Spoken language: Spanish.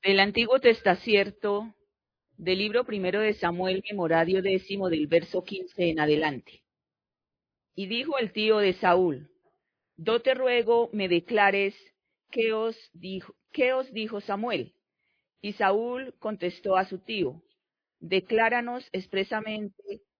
Del Antiguo Testamento, del libro primero de Samuel, memorario 10, del verso 15 en adelante. Y dijo el tío de Saúl: Yo te ruego me declares qué os dijo Samuel. Y Saúl contestó a su tío: Decláranos expresamente